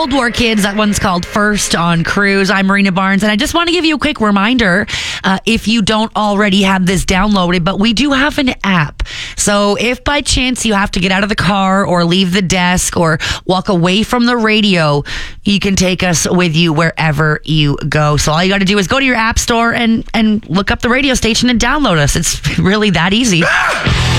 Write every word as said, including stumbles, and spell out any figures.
Cold War Kids. That one's called First on Cruise. I'm Marina Barnes, and I just want to give you a quick reminder uh, if you don't already have this downloaded, but we do have an app. So if by chance you have to get out of the car or leave the desk or walk away from the radio, you can take us with you wherever you go. So all you got to do is go to your app store and, and look up the radio station and download us. It's really that easy.